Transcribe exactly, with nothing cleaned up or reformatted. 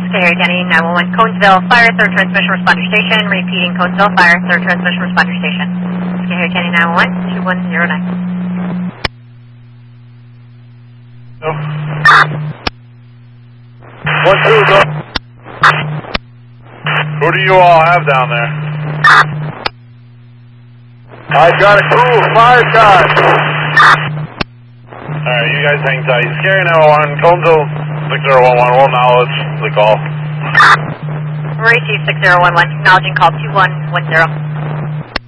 Sahara County nine one one, Conesville Fire, third transmission responder station. Repeating, Conesville Fire, third transmission responder station. Sahara County nine one one, two one zero nine. No. One, two, go. Who do you all have down there? I got a crew of fire cars. Alright, you guys hang tight. Scary nine one one, Conesville six zero one one, we'll acknowledge the call. Marie Chief six zero one one, acknowledging call two one one zero.